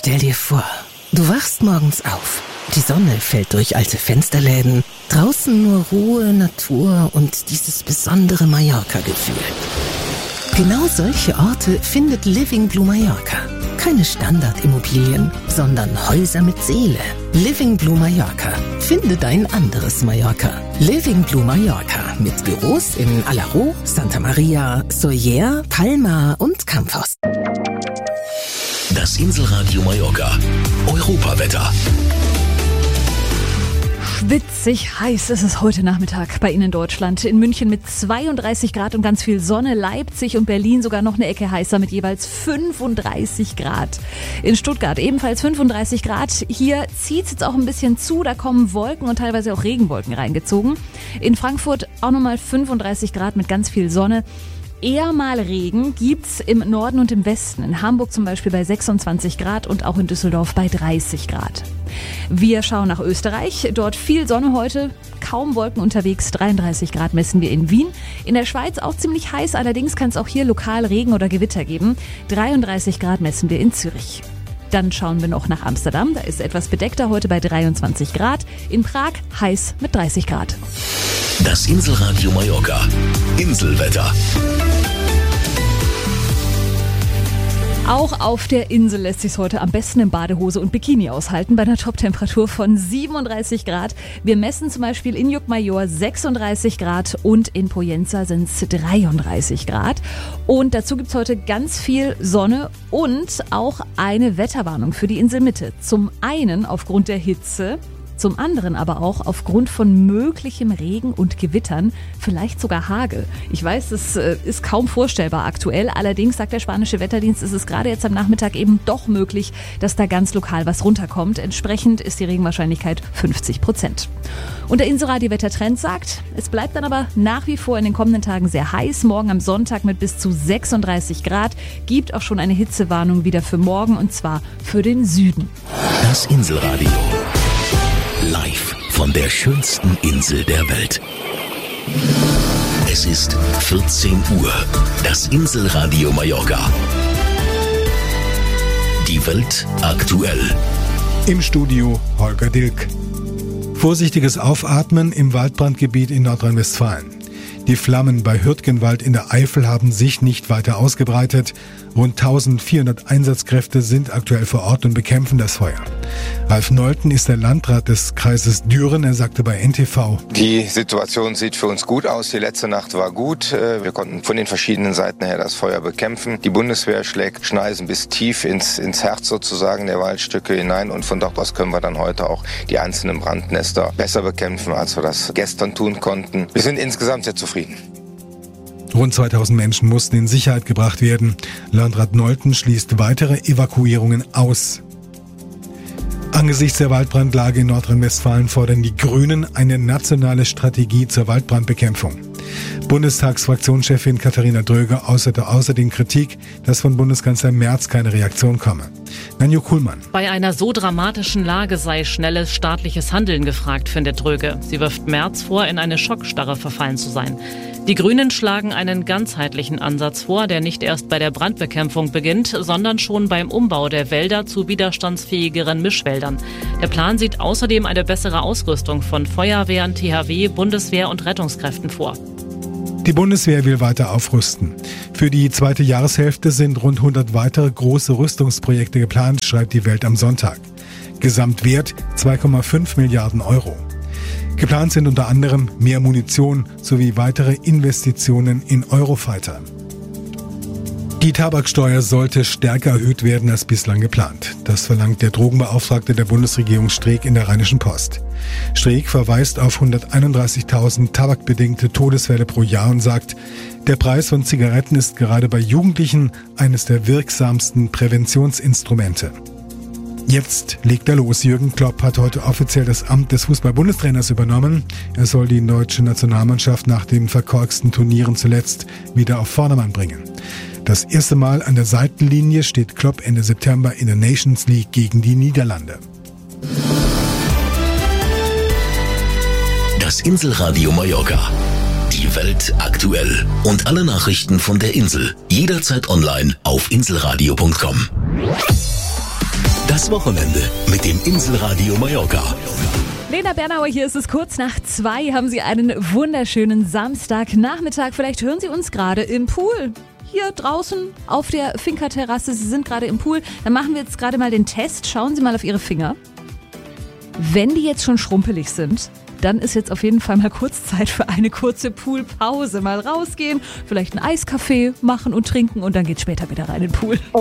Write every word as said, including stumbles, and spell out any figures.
Stell dir vor, du wachst morgens auf. Die Sonne fällt durch alte Fensterläden. Draußen nur Ruhe, Natur und dieses besondere Mallorca-Gefühl. Genau solche Orte findet Living Blue Mallorca. Keine Standardimmobilien, sondern Häuser mit Seele. Living Blue Mallorca. Finde dein anderes Mallorca. Living Blue Mallorca mit Büros in Alaró, Santa Maria, Sóller, Palma und Campos. Das Inselradio Mallorca. Europawetter. Schwitzig heiß ist es heute Nachmittag bei Ihnen in Deutschland. In München mit zweiunddreißig Grad und ganz viel Sonne. Leipzig und Berlin sogar noch eine Ecke heißer mit jeweils fünfunddreißig Grad. In Stuttgart ebenfalls fünfunddreißig Grad. Hier zieht es jetzt auch ein bisschen zu. Da kommen Wolken und teilweise auch Regenwolken reingezogen. In Frankfurt auch nochmal fünfunddreißig Grad mit ganz viel Sonne. Eher mal Regen gibt's im Norden und im Westen. In Hamburg zum Beispiel bei sechsundzwanzig Grad und auch in Düsseldorf bei dreißig Grad. Wir schauen nach Österreich. Dort viel Sonne heute, kaum Wolken unterwegs. dreiunddreißig Grad messen wir in Wien. In der Schweiz auch ziemlich heiß, allerdings kann es auch hier lokal Regen oder Gewitter geben. dreiunddreißig Grad messen wir in Zürich. Dann schauen wir noch nach Amsterdam. Da ist etwas bedeckter heute bei dreiundzwanzig Grad. In Prag heiß mit dreißig Grad. Das Inselradio Mallorca. Inselwetter. Auch auf der Insel lässt sich heute am besten in Badehose und Bikini aushalten, bei einer Toptemperatur von siebenunddreißig Grad. Wir messen zum Beispiel in Llucmajor sechsunddreißig Grad und in Poyenza sind es dreiunddreißig Grad. Und dazu gibt es heute ganz viel Sonne und auch eine Wetterwarnung für die Inselmitte. Zum einen aufgrund der Hitze. Zum anderen aber auch aufgrund von möglichem Regen und Gewittern, vielleicht sogar Hagel. Ich weiß, das ist kaum vorstellbar aktuell. Allerdings, sagt der spanische Wetterdienst, ist es gerade jetzt am Nachmittag eben doch möglich, dass da ganz lokal was runterkommt. Entsprechend ist die Regenwahrscheinlichkeit fünfzig Prozent. Und der Inselradio-Wettertrend sagt, es bleibt dann aber nach wie vor in den kommenden Tagen sehr heiß. Morgen am Sonntag mit bis zu sechsunddreißig Grad. Gibt auch schon eine Hitzewarnung wieder für morgen und zwar für den Süden. Das Inselradio. Live von der schönsten Insel der Welt. Es ist vierzehn Uhr. Das Inselradio Mallorca. Die Welt aktuell. Im Studio Holger Dilk. Vorsichtiges Aufatmen im Waldbrandgebiet in Nordrhein-Westfalen. Die Flammen bei Hürtgenwald in der Eifel haben sich nicht weiter ausgebreitet. Rund eintausendvierhundert Einsatzkräfte sind aktuell vor Ort und bekämpfen das Feuer. Ralf Nolten ist der Landrat des Kreises Düren. Er sagte bei N T V: Die Situation sieht für uns gut aus. Die letzte Nacht war gut. Wir konnten von den verschiedenen Seiten her das Feuer bekämpfen. Die Bundeswehr schlägt Schneisen bis tief ins, ins Herz sozusagen der Waldstücke hinein. Und von dort aus können wir dann heute auch die einzelnen Brandnester besser bekämpfen, als wir das gestern tun konnten. Wir sind insgesamt sehr zufrieden. Rund zweitausend Menschen mussten in Sicherheit gebracht werden. Landrat Nolten schließt weitere Evakuierungen aus. Angesichts der Waldbrandlage in Nordrhein-Westfalen fordern die Grünen eine nationale Strategie zur Waldbrandbekämpfung. Bundestagsfraktionschefin Katharina Dröge äußerte außerdem Kritik, dass von Bundeskanzler Merz keine Reaktion komme. Nanju Kuhlmann. Bei einer so dramatischen Lage sei schnelles staatliches Handeln gefragt, findet Dröge. Sie wirft Merz vor, in eine Schockstarre verfallen zu sein. Die Grünen schlagen einen ganzheitlichen Ansatz vor, der nicht erst bei der Brandbekämpfung beginnt, sondern schon beim Umbau der Wälder zu widerstandsfähigeren Mischwäldern. Der Plan sieht außerdem eine bessere Ausrüstung von Feuerwehren, T H W, Bundeswehr und Rettungskräften vor. Die Bundeswehr will weiter aufrüsten. Für die zweite Jahreshälfte sind rund hundert weitere große Rüstungsprojekte geplant, schreibt die Welt am Sonntag. Gesamtwert zwei Komma fünf Milliarden Euro. Geplant sind unter anderem mehr Munition sowie weitere Investitionen in Eurofighter. Die Tabaksteuer sollte stärker erhöht werden als bislang geplant. Das verlangt der Drogenbeauftragte der Bundesregierung Streeck in der Rheinischen Post. Streeck verweist auf hunderteinunddreißigtausend tabakbedingte Todesfälle pro Jahr und sagt, der Preis von Zigaretten ist gerade bei Jugendlichen eines der wirksamsten Präventionsinstrumente. Jetzt legt er los. Jürgen Klopp hat heute offiziell das Amt des Fußball-Bundestrainers übernommen. Er soll die deutsche Nationalmannschaft nach den verkorksten Turnieren zuletzt wieder auf Vordermann bringen. Das erste Mal an der Seitenlinie steht Klopp Ende September in der Nations League gegen die Niederlande. Das Inselradio Mallorca. Die Welt aktuell. Und alle Nachrichten von der Insel. Jederzeit online auf inselradio punkt com. Das Wochenende mit dem Inselradio Mallorca. Lena Bernauer, hier ist es kurz nach zwei. Haben Sie einen wunderschönen Samstagnachmittag. Vielleicht hören Sie uns gerade im Pool. Hier draußen auf der Finca-Terrasse. Sie sind gerade im Pool. Dann machen wir jetzt gerade mal den Test. Schauen Sie mal auf Ihre Finger. Wenn die jetzt schon schrumpelig sind, dann ist jetzt auf jeden Fall mal kurz Zeit für eine kurze Poolpause. Mal rausgehen, vielleicht einen Eiskaffee machen und trinken und dann geht's später wieder rein in den Pool.